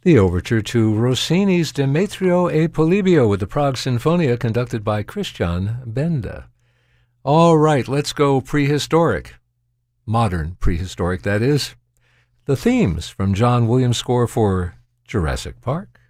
The overture to Rossini's Demetrio e Polibio with the Prague Sinfonia conducted by Christian Benda. All right, let's go prehistoric. Modern prehistoric, that is. The themes from John Williams' score for Jurassic Park.